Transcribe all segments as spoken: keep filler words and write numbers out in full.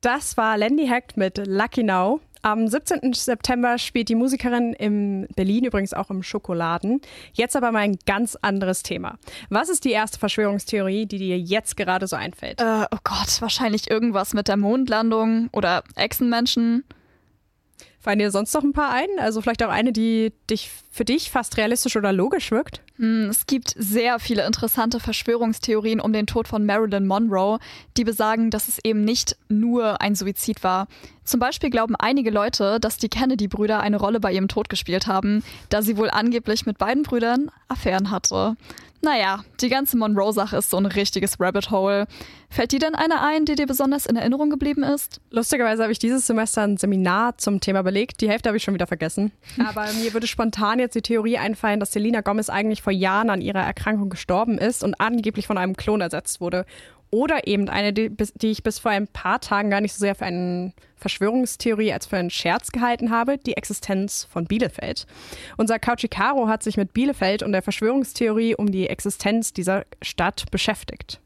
Das war Landy Hecht mit Lucky Now. Am siebzehnten September spielt die Musikerin in Berlin, übrigens auch im Schokoladen. Jetzt aber mal ein ganz anderes Thema. Was ist die erste Verschwörungstheorie, die dir jetzt gerade so einfällt? Äh, oh Gott, wahrscheinlich irgendwas mit der Mondlandung oder Echsenmenschen. Fallen dir sonst noch ein paar ein? Also vielleicht auch eine, die dich für dich fast realistisch oder logisch wirkt? Hm, es gibt sehr viele interessante Verschwörungstheorien um den Tod von Marilyn Monroe, die besagen, dass es eben nicht nur ein Suizid war. Zum Beispiel glauben einige Leute, dass die Kennedy-Brüder eine Rolle bei ihrem Tod gespielt haben, da sie wohl angeblich mit beiden Brüdern Affären hatte. Naja, die ganze Monroe-Sache ist so ein richtiges Rabbit Hole. Fällt dir denn eine ein, die dir besonders in Erinnerung geblieben ist? Lustigerweise habe ich dieses Semester ein Seminar zum Thema belegt. Die Hälfte habe ich schon wieder vergessen. Aber mir würde spontan jetzt die Theorie einfallen, dass Selena Gomez eigentlich vor Jahren an ihrer Erkrankung gestorben ist und angeblich von einem Klon ersetzt wurde. Oder eben eine, die, die ich bis vor ein paar Tagen gar nicht so sehr für eine Verschwörungstheorie als für einen Scherz gehalten habe, die Existenz von Bielefeld. Unser Couchy Caro hat sich mit Bielefeld und der Verschwörungstheorie um die Existenz dieser Stadt beschäftigt.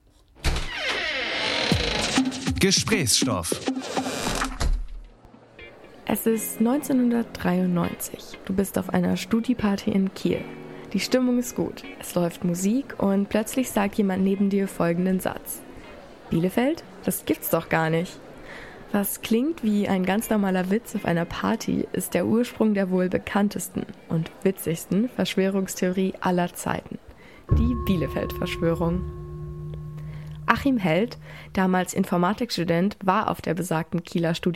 Gesprächsstoff. Es ist neunzehnhundertdreiundneunzig. Du bist auf einer Studi-Party in Kiel. Die Stimmung ist gut, es läuft Musik und plötzlich sagt jemand neben dir folgenden Satz. Bielefeld? Das gibt's doch gar nicht. Was klingt wie ein ganz normaler Witz auf einer Party, ist der Ursprung der wohl bekanntesten und witzigsten Verschwörungstheorie aller Zeiten. Die Bielefeld-Verschwörung. Achim Held, damals Informatikstudent, war auf der besagten Kieler Studi